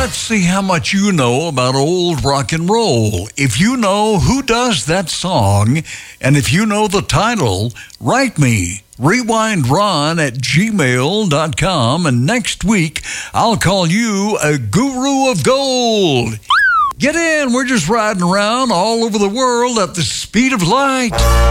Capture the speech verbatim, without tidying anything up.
Let's see how much you know about old rock and roll. If you know who does that song, and if you know the title, write me, rewindron at gmail dot com, and next week I'll call you a guru of gold. Get in, we're just riding around all over the world at the speed of light.